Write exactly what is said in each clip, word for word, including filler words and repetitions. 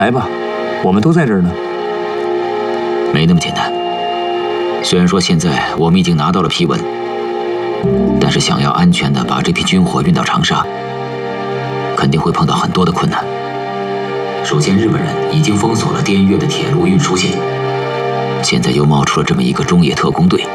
来吧，我们都在这儿呢。 没那么简单。虽然说现在我们已经拿到了批文，但是想要安全的把这批军火运到长沙，肯定会碰到很多的困难。首先，日本人已经封锁了滇越的铁路运输线，现在又冒出了这么一个中野特工队。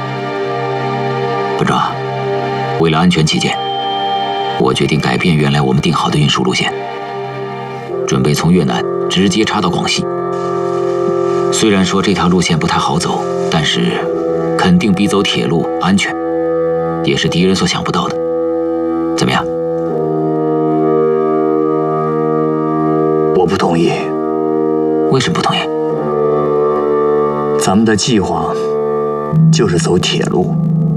本长，为了安全起见，我决定改变原来我们定好的运输路线，准备从越南直接插到广西。虽然说这条路线不太好走，但是肯定比走铁路安全，也是敌人所想不到的。怎么样？ 我不同意。 为什么不同意？ 咱们的计划就是走铁路。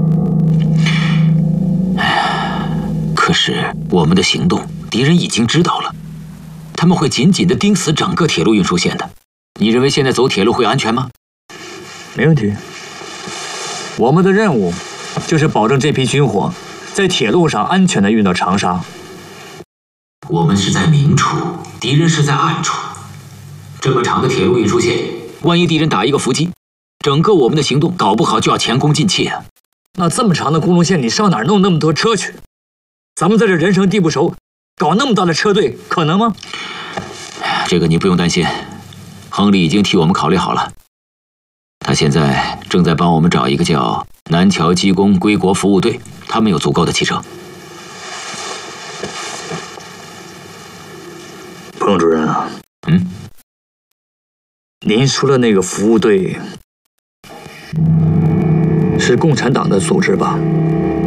可是我们的行动，敌人已经知道了，他们会紧紧地盯死整个铁路运输线的。你认为现在走铁路会安全吗？ 没问题。我们的任务就是保证这批军火在铁路上安全地运到长沙。 我们是在明处，敌人是在暗处。这么长的铁路运输线，万一敌人打一个伏击，整个我们的行动搞不好就要前功尽弃啊！ 那这么长的公路线，你上哪儿弄那么多车去？咱们在这人生地不熟，搞那么大的车队，可能吗？ 这个你不用担心，亨利已经替我们考虑好了。他现在正在帮我们找一个叫南桥机工归国服务队，他们有足够的汽车。 彭主任啊， 嗯， 您说的那个服务队是共产党的组织吧？